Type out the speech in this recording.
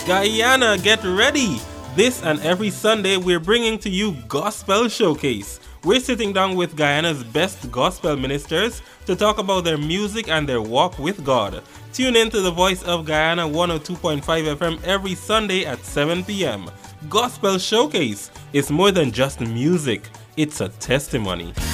Guyana, get ready! This and every Sunday we're bringing to you Gospel Showcase. We're sitting down with Guyana's best gospel ministers to talk about their music and their walk with God. Tune in to the Voice of Guyana 102.5 FM every Sunday at 7 p.m. Gospel Showcase is more than just music, it's a testimony.